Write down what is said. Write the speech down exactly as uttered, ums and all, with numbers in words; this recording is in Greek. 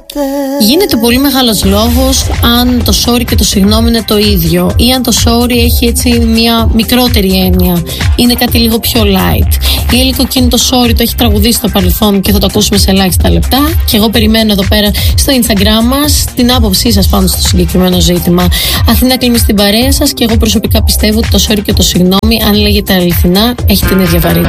Γίνεται πολύ μεγάλος λόγος αν το sorry και το συγγνώμη είναι το ίδιο ή αν το sorry έχει έτσι μια μικρότερη έννοια, είναι κάτι λίγο πιο light. Η Έλλη Κοκκίνη το sorry το έχει τραγουδήσει στο παρελθόν και θα το ακούσουμε σε ελάχιστα λεπτά. Και εγώ περιμένω εδώ πέρα στο Instagram μας την άποψή σας πάνω στο συγκεκριμένο ζήτημα. Αθηνά κλείνει στην παρέα σας και εγώ προσωπικά πιστεύω ότι το sorry και το συγγνώμη, αν λέγεται αληθινά, έχει την ίδια βαρύτητα.